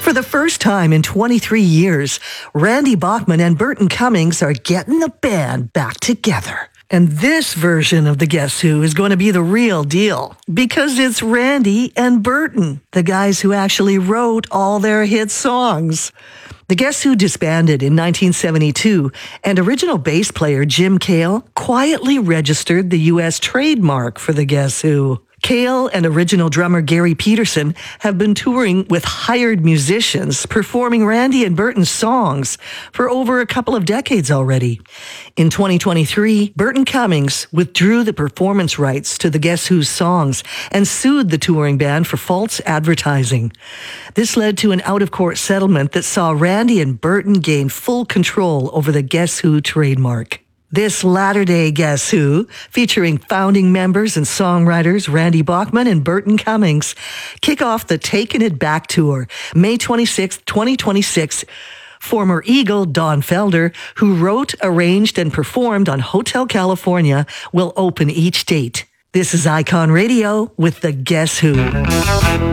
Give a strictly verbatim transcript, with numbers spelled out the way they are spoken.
For the first time in twenty-three years, Randy Bachman and Burton Cummings are getting the band back together. And this version of the Guess Who is going to be the real deal because it's Randy and Burton, the guys who actually wrote all their hit songs. The Guess Who disbanded in nineteen seventy-two, and original bass player Jim Cale quietly registered the U S trademark for the Guess Who. Cale and original drummer Gary Peterson have been touring with hired musicians, performing Randy and Burton's songs for over a couple of decades already. In twenty twenty-three, Burton Cummings withdrew the performance rights to the Guess Who's songs and sued the touring band for false advertising. This led to an out-of-court settlement that saw Randy and Burton gain full control over the Guess Who trademark. This latter-day Guess Who, featuring founding members and songwriters Randy Bachman and Burton Cummings, kick off the Taking It Back Tour, May twenty-sixth, twenty twenty-six. Former Eagle Don Felder, who wrote, arranged, and performed on Hotel California, will open each date. This is Icon Radio with the Guess Who.